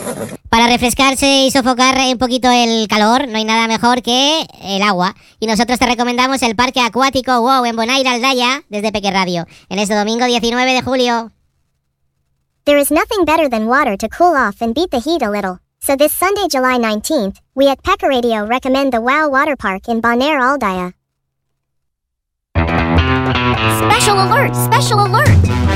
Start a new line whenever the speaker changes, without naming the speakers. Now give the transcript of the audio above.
Para refrescarse y sofocar un poquito el calor, no hay nada mejor que el agua. Y nosotros te recomendamos el Parque Acuático WOW en Bonaire, Aldaya, desde Peque Radio, en este domingo 19 de julio.
There is nothing better than water to cool off and beat the heat a little. So this Sunday, July 19th, we at Pecker Radio recommend the WOW Water Park in Bonaire, Aldaya.
Special alert! Special alert!